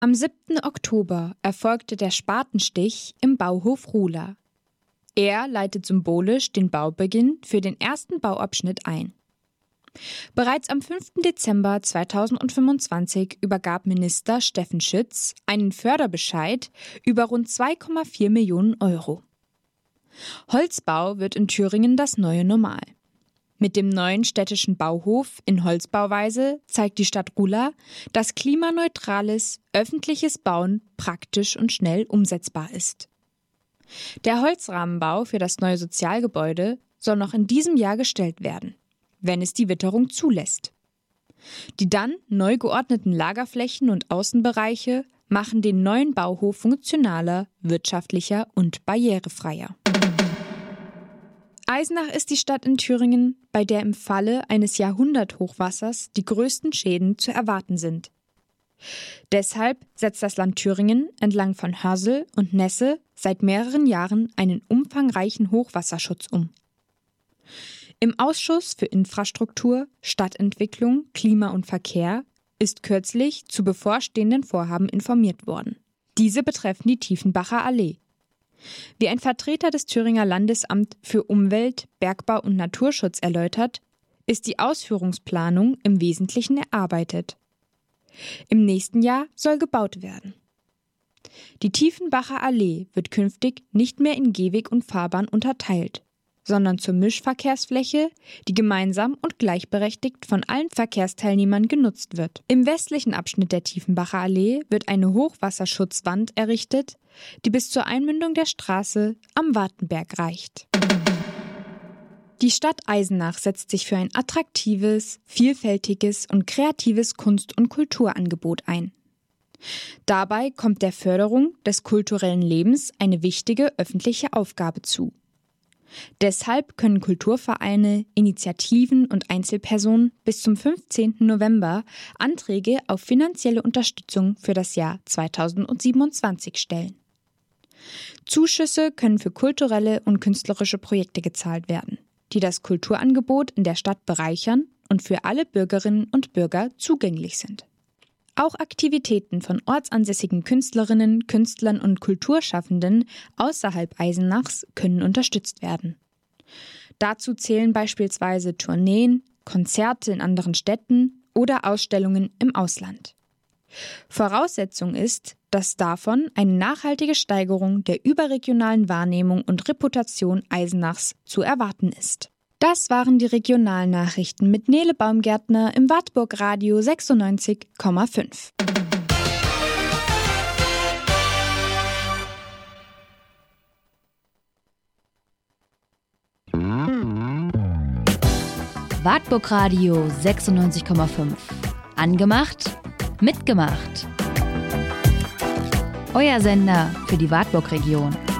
Am 7. Oktober erfolgte der Spatenstich im Bauhof Ruhla. Er leitet symbolisch den Baubeginn für den ersten Bauabschnitt ein. Bereits am 5. Dezember 2025 übergab Minister Steffen Schütz einen Förderbescheid über rund 2,4 Millionen Euro. Holzbau wird in Thüringen das neue Normal. Mit dem neuen städtischen Bauhof in Holzbauweise zeigt die Stadt Ruhla, dass klimaneutrales, öffentliches Bauen praktisch und schnell umsetzbar ist. Der Holzrahmenbau für das neue Sozialgebäude soll noch in diesem Jahr gestellt werden, wenn es die Witterung zulässt. Die dann neu geordneten Lagerflächen und Außenbereiche machen den neuen Bauhof funktionaler, wirtschaftlicher und barrierefreier. Eisenach ist die Stadt in Thüringen, bei der im Falle eines Jahrhunderthochwassers die größten Schäden zu erwarten sind. Deshalb setzt das Land Thüringen entlang von Hörsel und Nesse seit mehreren Jahren einen umfangreichen Hochwasserschutz um. Im Ausschuss für Infrastruktur, Stadtentwicklung, Klima und Verkehr ist kürzlich zu bevorstehenden Vorhaben informiert worden. Diese betreffen die Tiefenbacher Allee. Wie ein Vertreter des Thüringer Landesamt für Umwelt, Bergbau und Naturschutz erläutert, ist die Ausführungsplanung im Wesentlichen erarbeitet. Im nächsten Jahr soll gebaut werden. Die Tiefenbacher Allee wird künftig nicht mehr in Gehweg und Fahrbahn unterteilt, sondern zur Mischverkehrsfläche, die gemeinsam und gleichberechtigt von allen Verkehrsteilnehmern genutzt wird. Im westlichen Abschnitt der Tiefenbacher Allee wird eine Hochwasserschutzwand errichtet, die bis zur Einmündung der Straße am Wartenberg reicht. Die Stadt Eisenach setzt sich für ein attraktives, vielfältiges und kreatives Kunst- und Kulturangebot ein. Dabei kommt der Förderung des kulturellen Lebens eine wichtige öffentliche Aufgabe zu. Deshalb können Kulturvereine, Initiativen und Einzelpersonen bis zum 15. November Anträge auf finanzielle Unterstützung für das Jahr 2027 stellen. Zuschüsse können für kulturelle und künstlerische Projekte gezahlt werden, die das Kulturangebot in der Stadt bereichern und für alle Bürgerinnen und Bürger zugänglich sind. Auch Aktivitäten von ortsansässigen Künstlerinnen, Künstlern und Kulturschaffenden außerhalb Eisenachs können unterstützt werden. Dazu zählen beispielsweise Tourneen, Konzerte in anderen Städten oder Ausstellungen im Ausland. Voraussetzung ist, dass davon eine nachhaltige Steigerung der überregionalen Wahrnehmung und Reputation Eisenachs zu erwarten ist. Das waren die Regionalnachrichten mit Nele Baumgärtner im Wartburg Radio 96,5. Wartburg Radio 96,5. Angemacht, mitgemacht. Euer Sender für die Wartburg-Region.